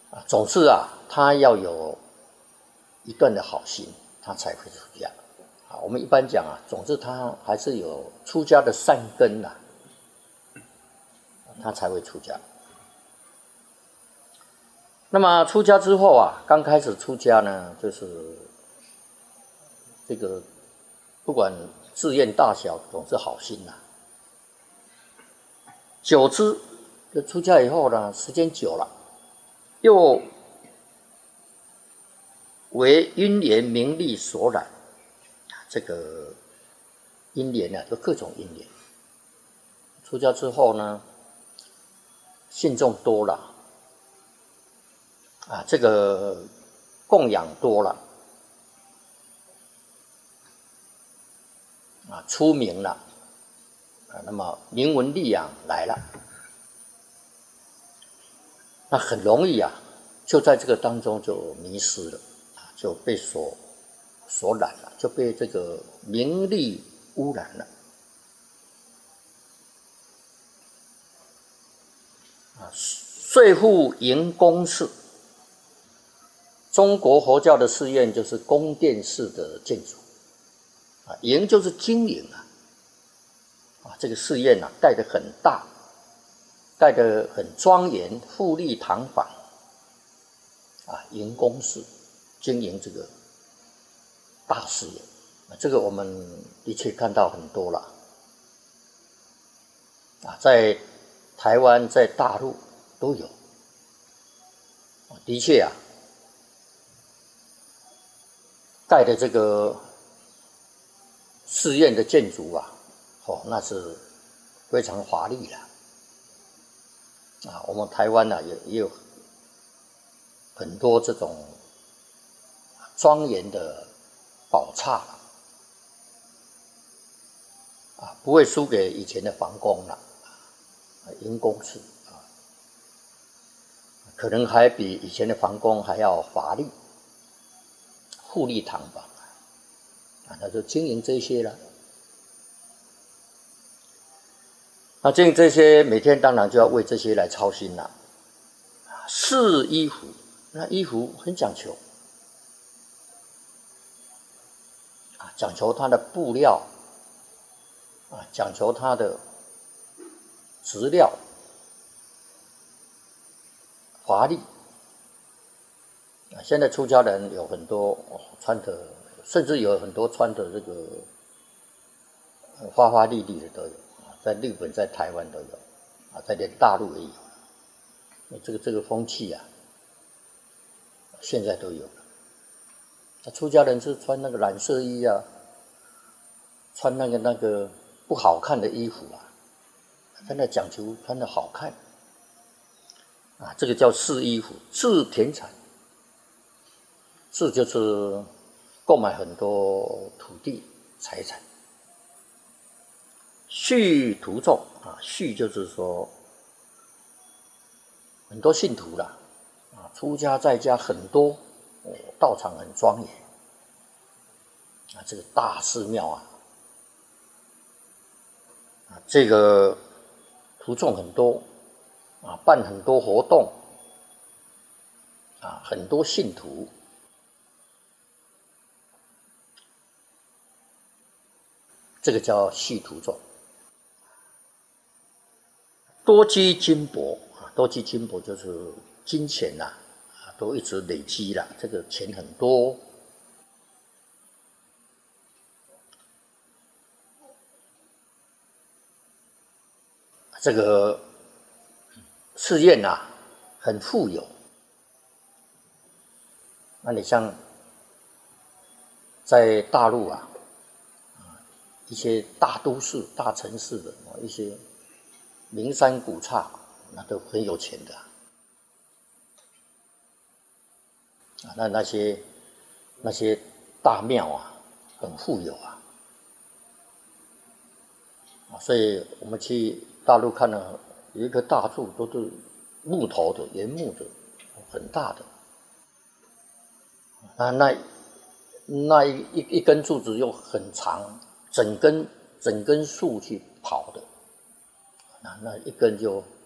总是他要有一段的好心，他才会出家。我们一般讲总之他还是有出家的善根他才会出家。那么出家之后刚开始出家呢，就是这个不管志愿大小，总是好心久之，就出家以后呢，时间久了，又为因缘名利所染，这个因缘有各种因缘。出家之后呢，信众多了这个供养多了出名了那么名闻利养来了，那很容易就在这个当中就迷失了就被所染了，就被这个名利污染了遂复营宫式。中国佛教的寺院就是宫殿式的建筑营就是经营这个寺院盖得很大，盖得很庄严，富丽堂皇营宫式经营这个大寺院这个我们的确看到很多了在台湾在大陆都有的确盖的这个寺院的建筑那是非常华丽的我们台湾也有很多这种庄严的宝刹不会输给以前的皇宫了营宫式可能还比以前的皇宫还要华丽富丽堂皇那就经营这些了那经营这些每天当然就要为这些来操心了试衣服，那衣服很讲求讲求它的布料讲求它的质料华丽现在出家人有很多穿的，甚至有很多穿的这个花花绿绿的都有在日本在台湾都有在连大陆也有这个风气现在都有了出家人是穿那个染色衣穿那个不好看的衣服真的讲究穿的好看这个叫试衣服。试田产，试就是购买很多土地财产。续徒众续就是说很多信徒啦出家在家很多道场很庄严这个大寺庙这个徒众很多办很多活动很多信徒这个叫续徒众。多积金帛多积金帛就是金钱都一直累积了，这个钱很多这个寺院很富有那你像在大陆一些大都市大城市的一些名山古刹那都很有钱的那些大庙很富有所以我们去大陆看了有一棵大树都是木头的原木的很大的那一根柱子又很长，整根树去跑的那一根就